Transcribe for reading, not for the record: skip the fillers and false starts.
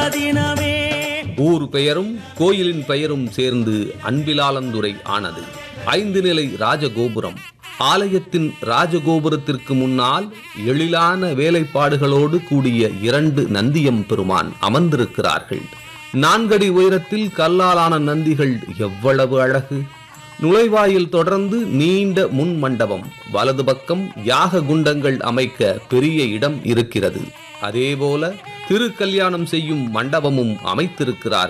ஊர் பெயரும் கோயிலின் பெயரும் சேர்ந்து அன்பிலாலந்துறை ஆனது. 5 நிலை ராஜகோபுரம். ஆலயத்தின் ராஜகோபுரத்திற்கு முன்னால் எழிலான வேலைப்பாடுகளோடு கூடிய 2 நந்தியம் பெருமான் அமர்ந்திருக்கிறார்கள். 4 அடி உயரத்தில் கல்லாலான நந்திகள் எவ்வளவு அழகு! நுழைவாயில் தொடர்ந்து நீண்ட முன் மண்டபம். வலது பக்கம் யாக குண்டங்கள் அமைக்க பெரிய இடம் இருக்கிறது. அதேபோல திருக்கல்யாணம் செய்யும் மண்டபமும் அமைத்திருக்கிறார்.